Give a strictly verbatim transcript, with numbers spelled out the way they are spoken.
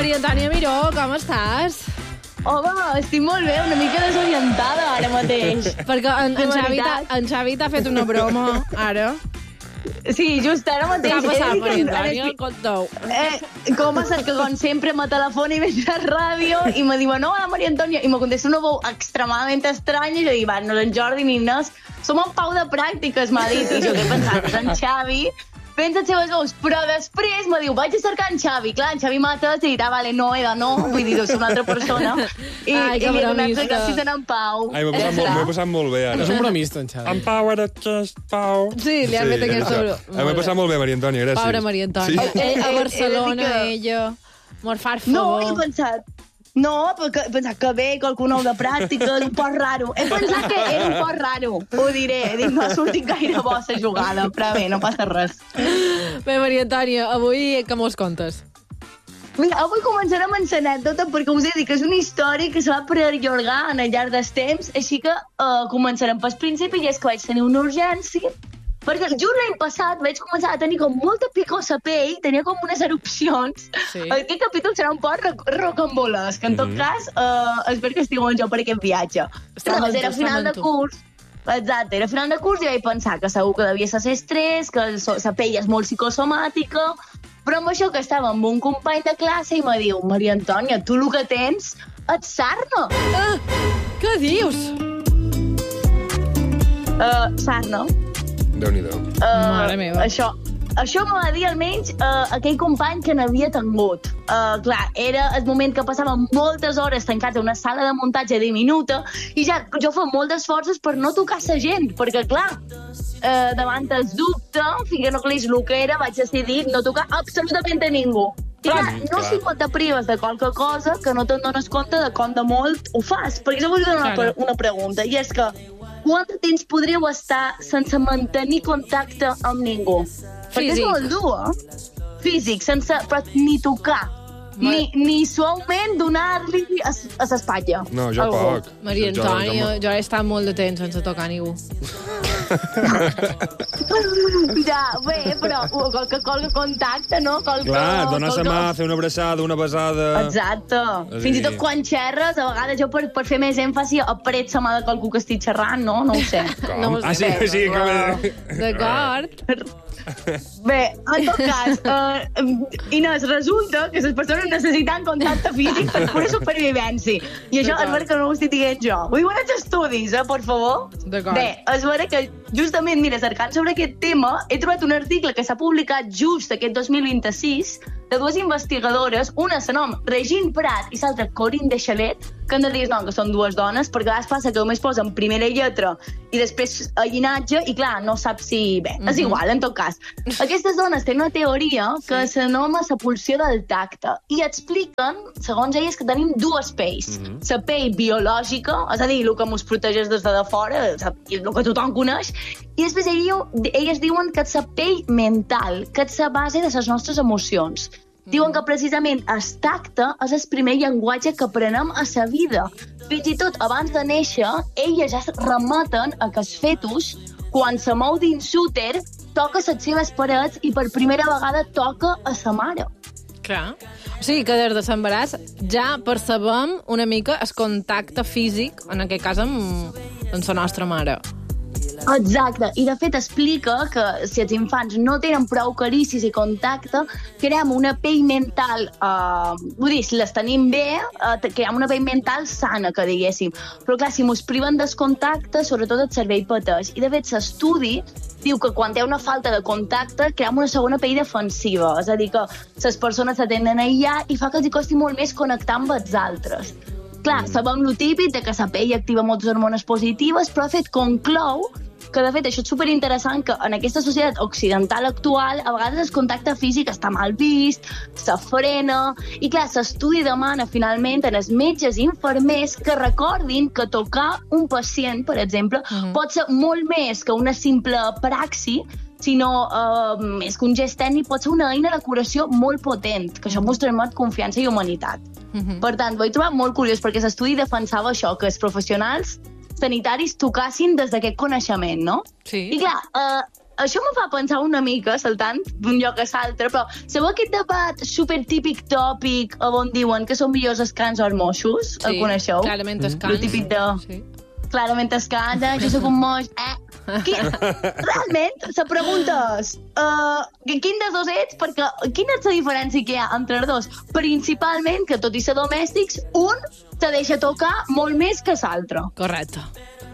Maria Antònia Miró, com estàs? Home, estic molt bé, una mica desorientada ara mateix. Perquè en, en, Xavi, t'ha, en Xavi t'ha fet una broma, ara. Sí, just ara mateix. Què ha passat, Eh, Maria que- Antònia? Contau. Eh, com ha estat que com sempre me telefoni mentre ràdio i me diuen, no, hola Maria Antònia, i me contesta una veu extremadament estranya i jo dic, va, no és en Jordi ni Inés, som en Pau de pràctiques, m'ha dit, i jo que he pensat, és en Xavi, pensa les seves veus, però després me diu, vaig a cercar en Xavi, clar, en Xavi Mates, i dit, ah, vale, no, he de no, vull dir, és una altra persona, i, Ai, que i li he donat bromista. que si en Pau. Ai, m'ho he passat, molt, m'ho he passat molt bé, ara. És un bromista, en Xavi. En Pau, ara aquest Pau... Sí, li ha fet aquesta broma. Eh, M'ho he passat molt bé, Maria Antònia, gràcies. Pobra Maria Antònia. Sí? Eh, a Barcelona, Eh, eh, ella... Mor far No, favor. he pensat... No, perquè he pensat que bé, qualcú nou de pràctica, un poc raro. He pensat que era un poc raro, ho diré. Dic, no ha sortit gaire bo la jugada, però bé, no passa res. Bé, Maria Antònia, avui què mos contes? Mira, avui començarem amb l'anècdota perquè us he dit que és una història que se va perllongar en el llarg dels temps, així que uh, començarem pel principi i és que vaig tenir una urgència perquè just l'any passat vaig començar a tenir com molta picor a la pell, tenia com unes erupcions. Sí. Aquest capítol serà un poc roc rocambolesc, que en tot cas uh, espero que estigueu en jo per aquest viatge. Estem amb Era tu, final estem de amb tu. curs, exacte, era final de curs i vaig pensar que segur que devia ser estrès, que la pell és molt psicosomàtica, però amb això que estava amb un company de classe i me diu, Maria Antònia, tu el que tens és sarna. Ah, què dius? Uh, sarna. Déu-n'hi-do. Uh, Mare meva. Això, això m'ho va dir almenys uh, aquell company que n'havia tingut. Uh, clar, era el moment que passàvem moltes hores tancats a una sala de muntatge diminuta i ja jo feia molt d'esforços per no tocar la gent, perquè clar, uh, davant el dubte, fins que no cleix el que era, vaig decidir no tocar absolutament a ningú. I clar, Mm, no clar. si pot te prives de qualque cosa que no te'n dones compte de com de molt ho fas. Perquè jo vull donar una, Claro. pre- una pregunta, i és que quant de temps podríeu estar sense mantenir contacte amb ningú? Perquè és Físic. molt dur, eh? Físic, sense però ni tocar. Ma- Ni, ni suaument donar-li a, a l'espatlla. No, jo Algú. poc. Maria Jo- jo- Antònia, jo- jo he estat molt de temps sense tocar ningú. Ja, bé, però uh, qualque, qualque contacte, no? Qualque, Clar, donar la qualque- mà, fer una abraçada, una besada... Exacte. És Fins i a tot dir- quan xerres, a vegades jo per, per fer més èmfasi apret la mà de qualcú que estic xerrant, no? No ho sé. Com? No ho ah, sí, sé. sí, com... D'acord? Bé, en tot cas, uh, Inés, resulta que les persones necessiten contacte físic per pura supervivència. I això és vera que no ho estic dient jo. Vull veure els estudis, eh, per favor. D'acord. Bé, és vera que justament, mira, cercant sobre aquest tema, he trobat un article que s'ha publicat just aquest dos mil vint-i-sis de dues investigadores, una se nom Regine Prat i l'altra Corinne Dechalet, que han de dir no, que són dues dones, perquè a vegades passa que només posen primera lletra i després el llinatge, i clar, no saps si... Bé, és igual, en tot cas. Aquestes dones tenen una teoria que sí. s'anoma la pulsió del tacte i expliquen, segons elles, que tenim dues pells. Mm -hmm. La pell biològica, és a dir, el que ens protegeix des de fora, el que tothom coneix, i després elles, elles diuen que és la pell mental, que és la base de les nostres emocions. Diuen que precisament el tacte és el primer llenguatge que aprenem a la vida. Fins i tot abans de néixer, elles ja es remeten a que el fetus, quan se mou dins l'úter, toca les seves parets i per primera vegada toca a sa mare. Clar. O sigui que des de l'embaràs ja percebem una mica el contacte físic, en aquest cas amb, amb la nostra mare. Exacte, i de fet explica que si els infants no tenen prou carícies i contacte, creem una pell mental, uh, vull dir, si les tenim bé, uh, creem una pell mental sana, que diguéssim. Però clar, si mos priven del contacte, sobretot el cervell pateix. I de fet l'estudi diu que quan hi ha una falta de contacte, creem una segona pell defensiva, és a dir, que les persones se tenden a aïllar i fa que els costi molt més connectar amb els altres. Clar, sabem lo típic de que la pell activa moltes hormones positives, però de fet conclou que de fet això és superinteressant, que en aquesta societat occidental actual a vegades el contacte físic està mal vist, se frena, i clar, l'estudi demana finalment en els metges i infermers que recordin que tocar un pacient, per exemple, uh-huh. pot ser molt més que una simple praxi, sinó uh, més que un gest tècnic, pot ser una eina de curació molt potent, que això mos transmet confiança i humanitat. Uh-huh. Per tant, ho he trobat molt curiós, perquè l'estudi defensava això, que els professionals sanitaris tocassin des d'aquest coneixement, no? Sí. I clar, uh, això me fa pensar una mica, saltant d'un lloc a l'altre, però sabeu aquest debat supertípic tòpic on diuen que són millors els cans o els moixos? Sí, el coneixeu? clarament els cans. El típic de... Sí. Clarament els cans, eh? Jo soc un moix, eh? Qui... Realment, la pregunta és uh, quin dels dos ets? Perquè quina és la diferència que hi ha entre els dos? Principalment que, tot i ser domèstics, un te deixa tocar molt més que l'altre. Correcte.